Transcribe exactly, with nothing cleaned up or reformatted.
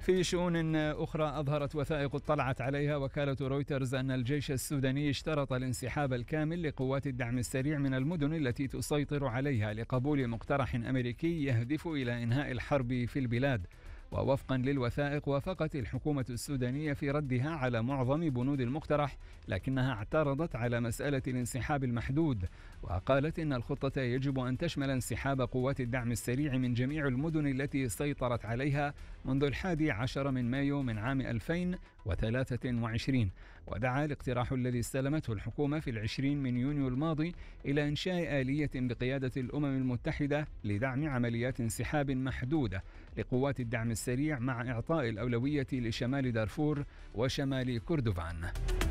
في شؤون أخرى أظهرت وثائق اطلعت عليها وكالة رويترز أن الجيش السوداني اشترط الانسحاب الكامل لقوات الدعم السريع من المدن التي تسيطر عليها لقبول مقترح أمريكي يهدف إلى إنهاء الحرب في البلاد. ووفقا للوثائق وافقت الحكومة السودانية في ردها على معظم بنود المقترح، لكنها اعترضت على مسألة الانسحاب المحدود، وقالت إن الخطة يجب أن تشمل انسحاب قوات الدعم السريع من جميع المدن التي سيطرت عليها منذ الحادي عشر من مايو من عام ألفين وثلاثة وعشرين. ودعا الاقتراح الذي استلمته الحكومة في العشرين من يونيو الماضي إلى إنشاء آلية بقيادة الأمم المتحدة لدعم عمليات انسحاب محدودة لقوات الدعم السريع مع إعطاء الأولوية لشمال دارفور وشمال كردفان.